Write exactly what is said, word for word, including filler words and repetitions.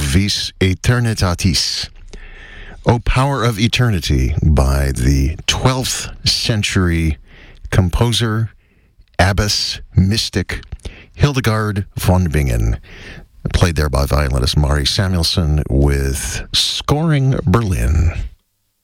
Vis Aeternitatis. O Power of Eternity by the twelfth century composer, abbess, mystic, Hildegard von Bingen. Played there by violinist Mari Samuelson with Scoring Berlin.